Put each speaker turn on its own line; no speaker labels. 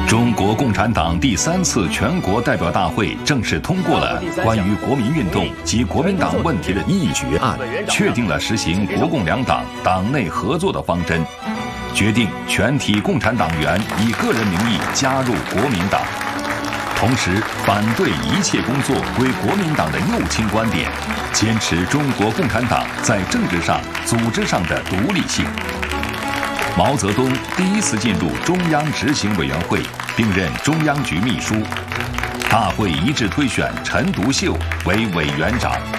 中国共产党第3次全国代表大会正式通过了关于国民运动及国民党问题的议决案，确定了实行国共两党党内合作的方针，决定全体共产党员以个人名义加入国民党，同时反对一切工作归国民党的右倾观点，坚持中国共产党在政治上、组织上的独立性。毛泽东第1次进入中央执行委员会，并任中央局秘书。大会一致推选陈独秀为委员长。